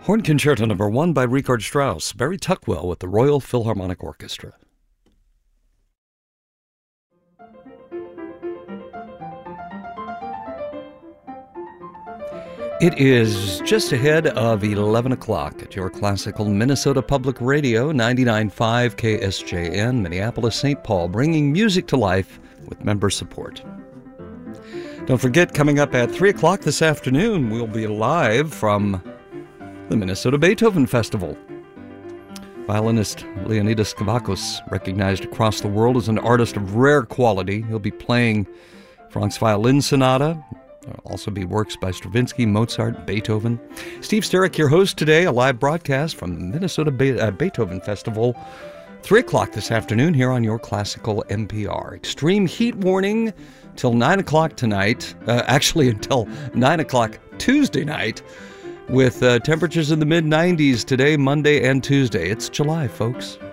Horn Concerto No. 1 by Richard Strauss, Barry Tuckwell with the Royal Philharmonic Orchestra. It is just ahead of 11 o'clock at your classical Minnesota Public Radio, 99.5 KSJN, Minneapolis, St. Paul, bringing music to life with member support. Don't forget, coming up at 3 o'clock this afternoon, we'll be live from the Minnesota Beethoven Festival. Violinist Leonidas Kavakos, recognized across the world as an artist of rare quality. He'll be playing Franck's Violin Sonata. There'll also be works by Stravinsky, Mozart, Beethoven. Steve Sterick, your host today, a live broadcast from the Minnesota Beethoven Festival. 3 o'clock this afternoon here on your classical NPR. Extreme heat warning till 9 o'clock tonight. Actually, until 9 o'clock Tuesday night, with temperatures in the mid-90s today, Monday, and Tuesday. It's July, folks.